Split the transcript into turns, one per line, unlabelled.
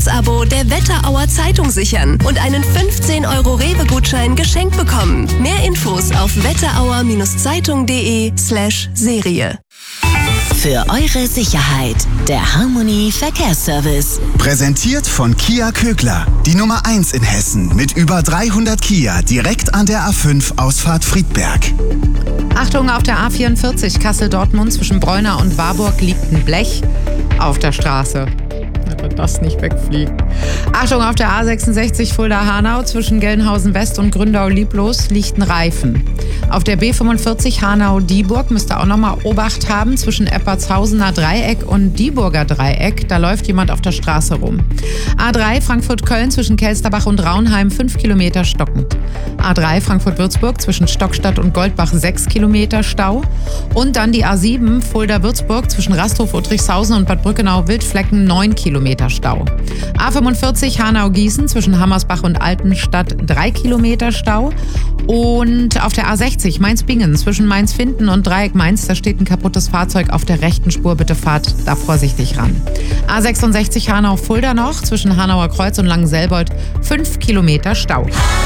Monatsabo der Wetterauer Zeitung sichern und einen 15 € Rewe-Gutschein geschenkt bekommen. Mehr Infos auf wetterauer-zeitung.de/Serie.
Für eure Sicherheit, der Harmony Verkehrsservice.
Präsentiert von Kia Kögler, die Nummer 1 in Hessen mit über 300 Kia direkt an der A5 Ausfahrt Friedberg.
Achtung, auf der A44 Kassel-Dortmund zwischen Breuna und Warburg liegt ein Blech auf der Straße. Damit das nicht wegfliegt. Achtung, auf der A66 Fulda-Hanau zwischen Gelnhausen West und Gründau-Lieblos liegt ein Reifen. Auf der B45 Hanau-Dieburg müsst ihr auch nochmal Obacht haben zwischen Eppertshausener Dreieck und Dieburger Dreieck. Da läuft jemand auf der Straße rum. A3 Frankfurt-Köln zwischen Kelsterbach und Raunheim 5 Kilometer stockend. A3 Frankfurt-Würzburg zwischen Stockstadt und Goldbach 6 Kilometer Stau. Und dann die A7 Fulda-Würzburg zwischen Rasthof, Uttrichshausen und Bad Brückenau-Wildflecken 9 Kilometer Stau. A45 Hanau-Gießen zwischen Hammersbach und Altenstadt 3 Kilometer Stau. Und auf der A60 Mainz-Bingen zwischen Mainz-Finden und Dreieck Mainz, da steht ein kaputtes Fahrzeug auf der rechten Spur. Bitte fahrt da vorsichtig ran. A66 Hanau-Fulda noch zwischen Hanauer Kreuz und Langenselbold 5 Kilometer Stau.